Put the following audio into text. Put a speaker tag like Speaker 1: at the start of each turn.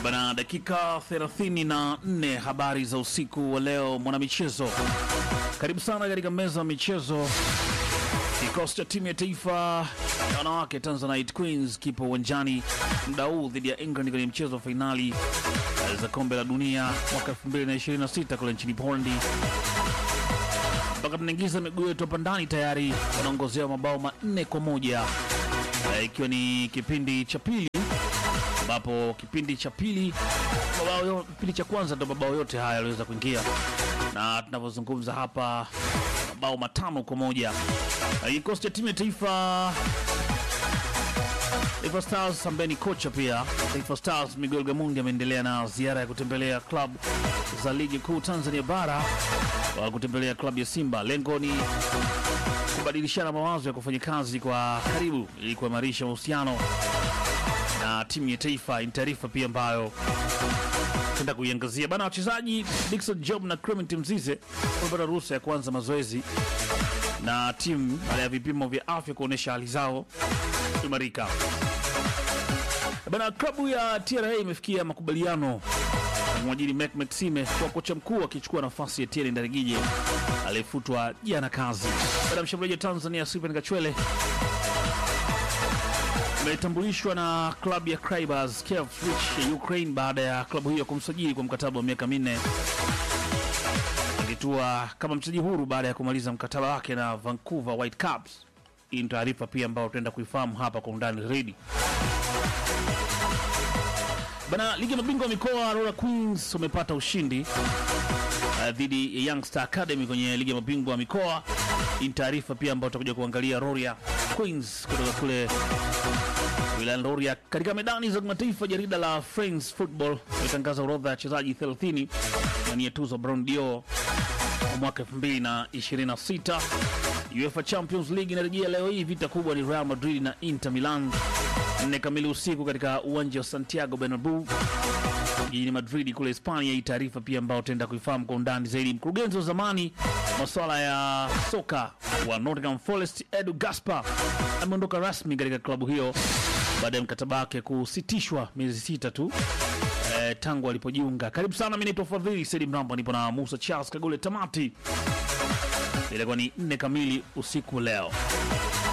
Speaker 1: Bana, dakika 34 habari za usiku wa leo mwanamichezo. Karibu sana katika meza ya michezo. Kikosi cha timu ya taifa ya wanawake Tanzanite Queens kipo uwanjani muda huu dhidi ya England kwenye mchezo wa finali za kombe la dunia mwaka 2026 kule nchini Poland. Mpaka tunaingiza miguu yetu hapa ndani tayari wanaongozea mabao 4-1 ikiwa ni kipindi cha pili, ambapo kipindi cha cha kwanza ndo mabao yote haya yaliweza kuingia, na tunavyozungumza hapa mabao 5-1. Kikosi cha timu ya Taifa Stars ambaye ni kocha pia Taifa Stars Miguel Gamondi ameendelea na ziara ya kutembelea klabu za ligi kuu Tanzania bara, wa kutembelea klabu ya Simba. Lengo ni kubadilishana mawazo ya kufanya kazi kwa karibu ili kuimarisha uhusiano na timu ya taifa. Ni taarifa pia ambayo tenda kuiangazia bana. Wachezaji Dickson Job na Clement Mzize wamepata ruhusa ya kuanza mazoezi na timu baada ya vipimo vya afya kuonesha hali zao kuimarika. Bana, klabu ya TRA imefikia makubaliano mwajiri Mek Maxime kwa kocha mkuu akichukua nafasi ya Thierry Ndarigije aliyefutwa jana kazi. Baada ya mshambuliaji wa Tanzania Stephen Kachwele ametambulishwa na klabu ya Krybers Kiev ya Ukraine baada ya klabu hiyo kumsajili kwa mkataba wa miaka 4. Alitua kama mchezaji huru baada ya kumaliza mkataba wake na Vancouver Whitecaps. Hii ni taarifa pia ambayo tutaenda kuifahamu hapa kwa undani zaidi. Bana, ligi ya mabingwa wa mikoa Aurora Queens wamepata ushindi dhidi ya Youngster Academy kwenye ligi ya mabingwa wa mikoa. Hii taarifa pia ambayo tutakuja kuangalia. Aurora Queens kutoka kule wilayani Rorya. Katika medani za kimataifa, jarida la France Football limetangaza orodha ya wachezaji 30 na ni tuzo Ballon d'Or mwaka 2026. UEFA Champions League inarejea leo hii. Vita kubwa ni Real Madrid na Inter Milan 4 kamili usiku katika uwanja wa Santiago Bernabeu jijini Madrid kule Hispania. Hii taarifa pia ambayo tutaenda kuifahamu kwa undani zaidi. Mkurugenzi wa zamani masuala ya soka wa Nottingham Forest Edu Gaspar ameondoka rasmi katika klabu hiyo baada ya mkataba wake kusitishwa miezi 6 tu tangu alipojiunga. Karibu sana, mimi ni Fadhili Said Mramba, nipo na Musa Charles Kagole. Tamati ilikuwa ni 4 kamili usiku leo.